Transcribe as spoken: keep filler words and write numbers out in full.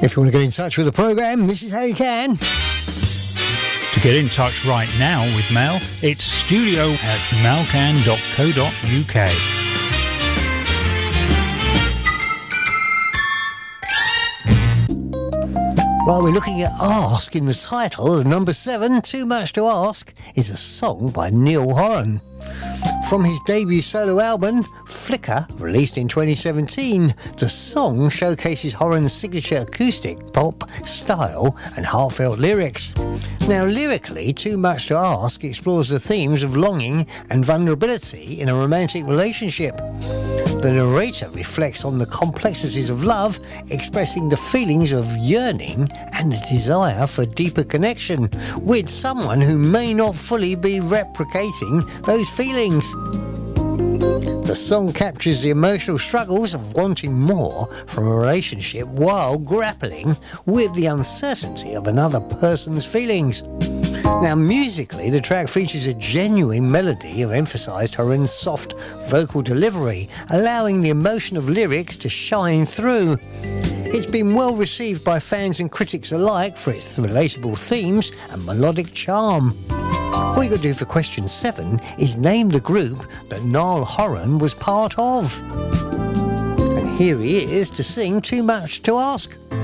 If you want to get in touch with the programme, this is how you can. To get in touch right now with Mel, it's studio at malcan dot co dot uk. Well, we're looking at Ask in the title. Number seven, Too Much to Ask, is a song by Niall Horan. From his debut solo album, Flicker, released in twenty seventeen, the song showcases Horan's signature acoustic pop style and heartfelt lyrics. Now, lyrically, Too Much to Ask explores the themes of longing and vulnerability in a romantic relationship. The narrator reflects on the complexities of love, expressing the feelings of yearning and the desire for deeper connection with someone who may not fully be replicating those feelings. The song captures the emotional struggles of wanting more from a relationship while grappling with the uncertainty of another person's feelings. Now, musically, the track features a genuine melody of emphasised Horan's soft vocal delivery, allowing the emotion of lyrics to shine through. It's been well received by fans and critics alike for its relatable themes and melodic charm. All you got to do for question seven is name the group that Niall Horan was part of. And here he is to sing Too Much to Ask.